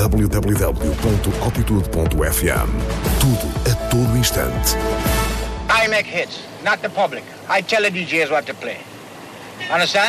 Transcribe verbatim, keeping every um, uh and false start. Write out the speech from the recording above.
w w w ponto altitude ponto f m. Tudo a todo instante. I make hits, not the public. I tell the D Js what to play. Understand?